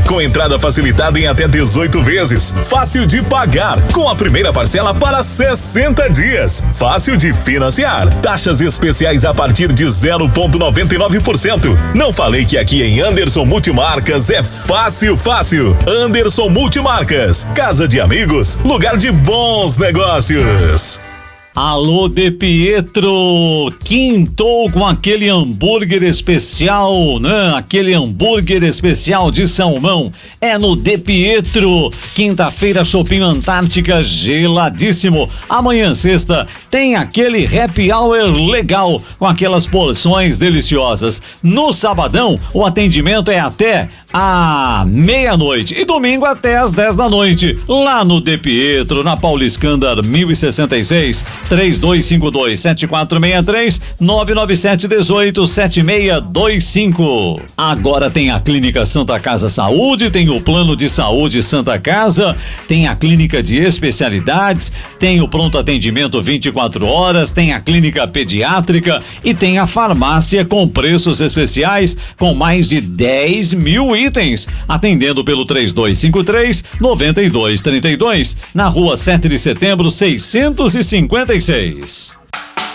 com entrada facilitada em até 18 vezes. Fácil de pagar, com a primeira parcela para 60 dias. Fácil de financiar. Taxas especiais a partir de 0,99%. Não falei que aqui em Anderson Multimarcas é fácil. Anderson Multimarcas, casa de amigos, lugar de bons negócios. Alô, De Pietro, quintou com aquele hambúrguer especial, né? Aquele hambúrguer especial de salmão é no De Pietro. Quinta-feira, Shopping Antártica geladíssimo. Amanhã, sexta, tem aquele happy hour legal com aquelas porções deliciosas. No sabadão, o atendimento é até a meia-noite e domingo até às 10 da noite, lá no De Pietro, na Pauliscândar 1066. 3252-7463 99718-7625. Agora tem a Clínica Santa Casa Saúde, tem o Plano de Saúde Santa Casa, tem a Clínica de Especialidades, tem o pronto atendimento 24 horas, tem a Clínica Pediátrica e tem a farmácia com preços especiais com mais de 10 mil itens, atendendo pelo 3253-9232, na Rua 7 de Setembro 656.